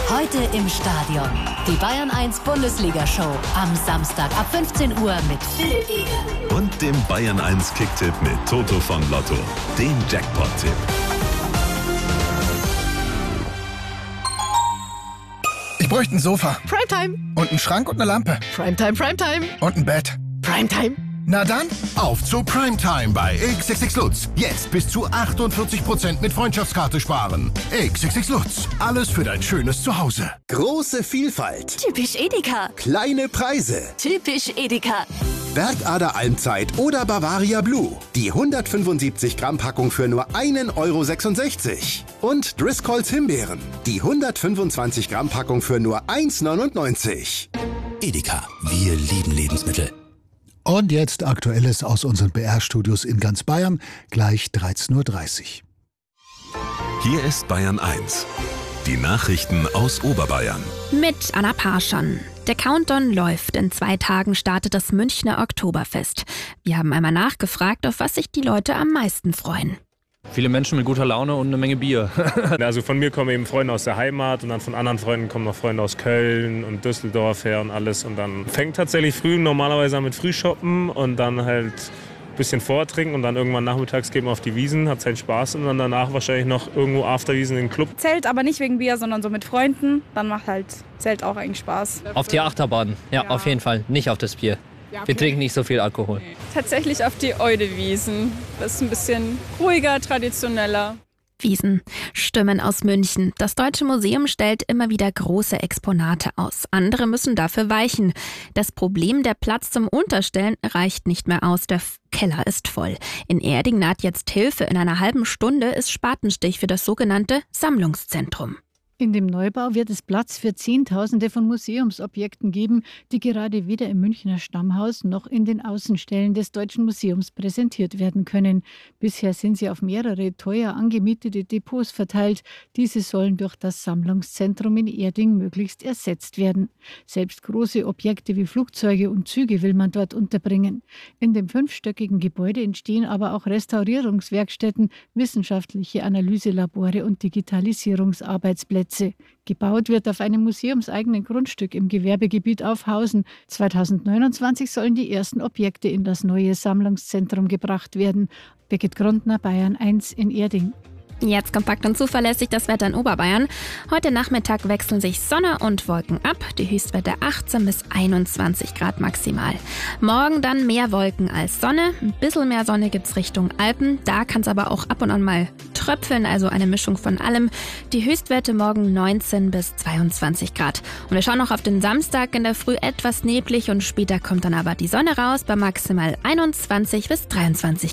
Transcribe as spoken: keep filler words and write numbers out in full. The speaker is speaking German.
Heute im Stadion. Die Bayern eins Bundesliga-Show. Am Samstag ab fünfzehn Uhr mit Philipp Eger. Und dem Bayern eins Kicktipp mit Toto von Lotto. Dem Jackpot-Tipp. Ich bräuchte ein Sofa. Primetime. Und einen Schrank und eine Lampe. Primetime, Primetime. Und ein Bett. Primetime. Na dann, auf zu Primetime bei X X X Lutz. Jetzt bis zu achtundvierzig Prozent mit Freundschaftskarte sparen. X X X Lutz. Alles für dein schönes Zuhause. Große Vielfalt. Typisch Edeka. Kleine Preise. Typisch Edeka. Werkader Almzeit oder Bavaria Blue. Die hundertfünfundsiebzig Gramm Packung für nur einen Euro sechsundsechzig. Und Driscolls Himbeeren. Die hundertfünfundzwanzig Gramm Packung für nur eins neunundneunzig. Edeka. Wir lieben Lebensmittel. Und jetzt Aktuelles aus unseren B R-Studios in ganz Bayern, gleich dreizehn Uhr dreißig. Hier ist Bayern eins. Die Nachrichten aus Oberbayern. Mit Anna Parschan. Der Countdown läuft. In zwei Tagen startet das Münchner Oktoberfest. Wir haben einmal nachgefragt, auf was sich die Leute am meisten freuen. Viele Menschen mit guter Laune und eine Menge Bier. Also von mir kommen eben Freunde aus der Heimat und dann von anderen Freunden kommen noch Freunde aus Köln und Düsseldorf her und alles. Und dann fängt tatsächlich früh normalerweise an mit Frühshoppen und dann halt ein bisschen vortrinken und dann irgendwann nachmittags geht man auf die Wiesen, hat seinen Spaß und dann danach wahrscheinlich noch irgendwo Afterwiesen in den Club. Zelt, aber nicht wegen Bier, sondern so mit Freunden. Dann macht halt Zelt auch eigentlich Spaß. Auf die Achterbahn, ja, ja, auf jeden Fall, nicht auf das Bier. Ja, okay. Wir trinken nicht so viel Alkohol. Tatsächlich auf die Eudewiesen. Das ist ein bisschen ruhiger, traditioneller. Wiesen. Stimmen aus München. Das Deutsche Museum stellt immer wieder große Exponate aus. Andere müssen dafür weichen. Das Problem, der Platz zum Unterstellen reicht nicht mehr aus. Der Keller ist voll. In Erding naht jetzt Hilfe. In einer halben Stunde ist Spatenstich für das sogenannte Sammlungszentrum. In dem Neubau wird es Platz für Zehntausende von Museumsobjekten geben, die gerade weder im Münchner Stammhaus noch in den Außenstellen des Deutschen Museums präsentiert werden können. Bisher sind sie auf mehrere teuer angemietete Depots verteilt. Diese sollen durch das Sammlungszentrum in Erding möglichst ersetzt werden. Selbst große Objekte wie Flugzeuge und Züge will man dort unterbringen. In dem fünfstöckigen Gebäude entstehen aber auch Restaurierungswerkstätten, wissenschaftliche Analyselabore und Digitalisierungsarbeitsplätze. Gebaut wird auf einem museumseigenen Grundstück im Gewerbegebiet Aufhausen. zweitausendneunundzwanzig sollen die ersten Objekte in das neue Sammlungszentrum gebracht werden. Birgit Grundner, Bayern eins in Erding. Jetzt kompakt und zuverlässig das Wetter in Oberbayern. Heute Nachmittag wechseln sich Sonne und Wolken ab. Die Höchstwerte achtzehn bis einundzwanzig Grad maximal. Morgen dann mehr Wolken als Sonne. Ein bisschen mehr Sonne gibt's Richtung Alpen. Da kann es aber auch ab und an mal tröpfeln, also eine Mischung von allem. Die Höchstwerte morgen neunzehn bis zweiundzwanzig Grad. Und wir schauen noch auf den Samstag, in der Früh etwas neblig und später kommt dann aber die Sonne raus bei maximal einundzwanzig bis dreiundzwanzig